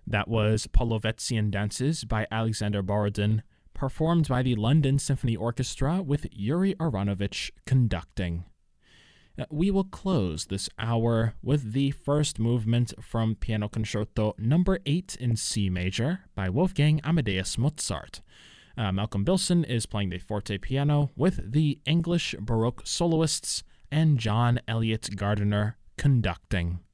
That was Polovetzian Dances by Alexander Borodin, performed by the London Symphony Orchestra with Yuri Aronovich conducting. We will close this hour with the first movement from Piano Concerto Number 8 in C major by Wolfgang Amadeus Mozart. Malcolm Bilson is playing the forte piano with the English Baroque soloists and John Elliott Gardiner conducting.